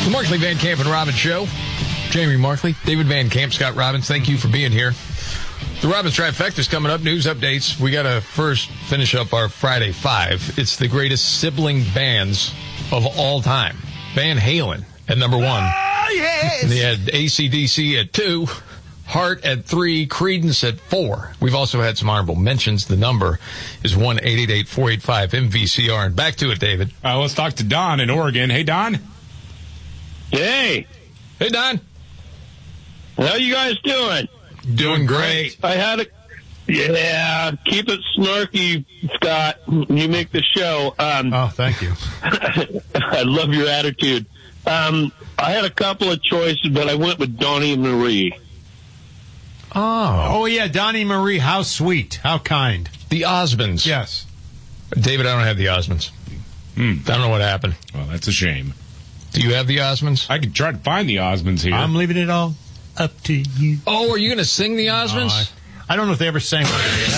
The Markley, Van Camp, and Robbins Show. Jamie Markley, David Van Camp, Scott Robbins, thank you for being here. The Robbins Trifecta is coming up. News updates. We got to first finish up our Friday 5. It's the greatest sibling bands of all time. Van Halen at number 1. Oh, yes! And they had AC/DC at 2. Heart at 3, Creedence at 4. We've also had some honorable mentions. The number is 1-888-485-MVCR. And back to it, David. Let's talk to Don in Oregon. Hey, Don. Hey. Hey, Don. How you guys doing? Doing great. I had yeah, keep it snarky, Scott. You make the show. Thank you. I love your attitude. I had a couple of choices, but I went with Donnie and Marie. Oh, yeah, Donnie Marie, how sweet, how kind. The Osmonds. Yes. David, I don't have the Osmonds. I don't know what happened. Well, that's a shame. Do you have the Osmonds? I could try to find the Osmonds here. I'm leaving it all up to you. Oh, are you going to sing the Osmonds? I don't know if they ever sang.